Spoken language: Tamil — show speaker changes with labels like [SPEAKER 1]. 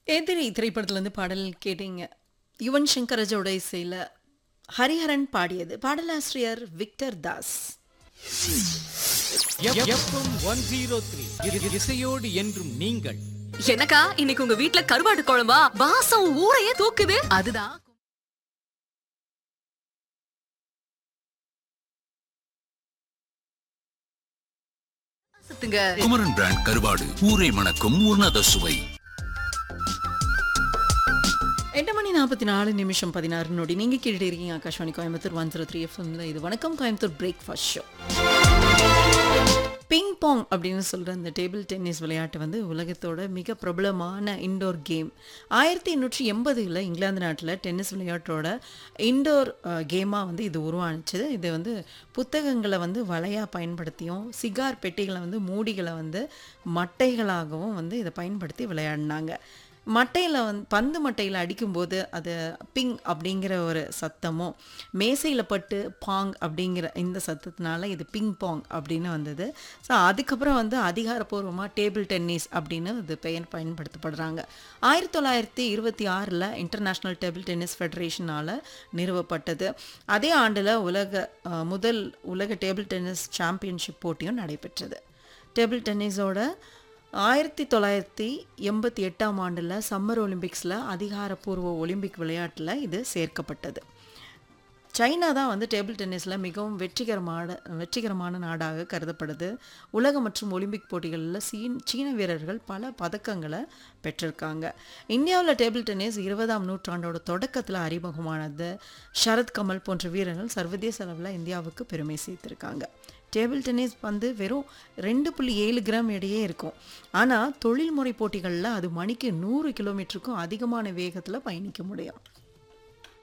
[SPEAKER 1] எதிரி திரைப்படத்துலேருந்து பாடல் கேட்டீங்க. யுவன் சங்கர் ராஜாவோட இசையில் ஹரிஹரன் பாடியது. பாடலாசிரியர் விக்டர் தாஸ்.
[SPEAKER 2] எஃப்எம் 103 இசையோடு என்றும் நீங்கள்.
[SPEAKER 3] எனக்கா இன்னைக்கு உங்க வீட்ல கருவாட்டு குழம்பா? வாசம் ஊரையே தூக்குது. அதுதான்
[SPEAKER 4] குமரன் பிராண்ட் கருவாடு ஊரை மணக்கும் உன்னத சுவை.
[SPEAKER 1] 8:44 நீங்கள் கேட்டுட்டு இருக்கீங்க ஆகாஷ்வாணி கோயம்புத்தூர் 103 எஃப்எம்ல. இது வணக்கம் கோயம்புத்தூர் பிரேக்ஃபாஸ்ட் ஷோ. பிங் பாங் அப்படின்னு சொல்கிற இந்த டேபிள் டென்னிஸ் விளையாட்டு வந்து உலகத்தோட மிக பிரபலமான இன்டோர் கேம். 1880 இங்கிலாந்து நாட்டில் டென்னிஸ் விளையாட்டோட இன்டோர் கேமாக வந்து இது உருவானுச்சு. இது வந்து புத்தகங்களை வந்து வலையாக பயன்படுத்தியும், சிகார் பெட்டிகளை வந்து மூடிகளை வந்து மட்டைகளாகவும் வந்து இதை பயன்படுத்தி விளையாடினாங்க. மட்டையில் பந்து மட்டையில் அடிக்கும்போது அது பிங் அப்படிங்கிற ஒரு சத்தமும், மேசையில் பட்டு பாங் அப்படிங்கிற இந்த சத்தத்தினால இது பிங் பாங் அப்படின்னு வந்தது. ஸோ அதுக்கப்புறம் வந்து அதிகாரப்பூர்வமாக டேபிள் டென்னிஸ் அப்படின்னு இது பெயர் பயன்படுத்தப்படுறாங்க. 1926 இன்டர்நேஷ்னல் டேபிள் டென்னிஸ் ஃபெடரேஷனால் நிறுவப்பட்டது. அதே ஆண்டில் முதல் உலக டேபிள் டென்னிஸ் சாம்பியன்ஷிப் போட்டியும் நடைபெற்றது. டேபிள் டென்னிஸோட 1988 சம்மர் ஒலிம்பிக்ஸில் அதிகாரப்பூர்வ ஒலிம்பிக் விளையாட்டில் இது சேர்க்கப்பட்டது. சைனா தான் வந்து டேபிள் டென்னிஸில் மிகவும் வெற்றிகரமான நாடாக கருதப்படுது. உலக மற்றும் ஒலிம்பிக் போட்டிகளில் சீன வீரர்கள் பல பதக்கங்களை பெற்றிருக்காங்க. இந்தியாவில் டேபிள் டென்னிஸ் 20ஆம் நூற்றாண்டோட தொடக்கத்தில் அறிமுகமானது. ஷரத் கமல் போன்ற வீரர்கள் சர்வதேச அளவில் இந்தியாவுக்கு பெருமை சேர்த்திருக்காங்க. டேபிள் டென்னிஸ் வந்து வெறும் 2.7 கிராம் எடையே இருக்கும். ஆனால் தொழில்முறை போட்டிகளில் அது மணிக்கு 100 கிலோமீட்டருக்கும் அதிகமான வேகத்தில் பயணிக்க முடியும்.